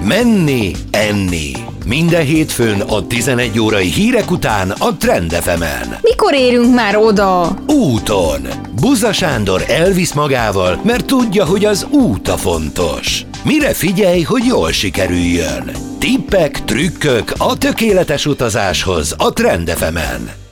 Menni, enni. Minden hétfőn a 11 órai hírek után a Trend FM-en. Mikor érünk már oda? Úton. Buza Sándor elvisz magával, mert tudja, hogy az út a fontos. Mire figyelj, hogy jól sikerüljön? Tippek, trükkök a tökéletes utazáshoz a Trend FM-en.